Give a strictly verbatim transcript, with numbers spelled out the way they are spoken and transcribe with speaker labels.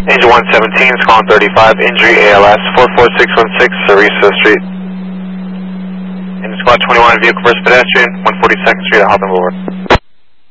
Speaker 1: Angel one seventeen is calling thirty-five, injury A L S four four six one six, Sarisa Street. And squad twenty-one, vehicle first pedestrian, one forty-second Street at Hotham Boulevard.